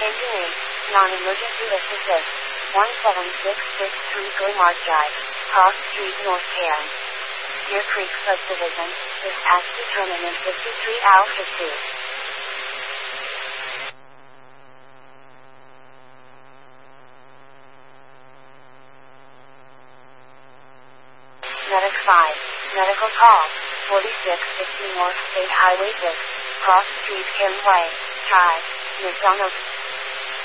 Engine 8, non-emergency assist. 17663 Glenmark Drive, Cross Street, North Cairn. Deer Creek Subdivision, dispatch determinant 53 Alpha 2. Medic 5, medical call, 4660 North State Highway 6, Cross Street, Cairn Way, Drive, McDonald's.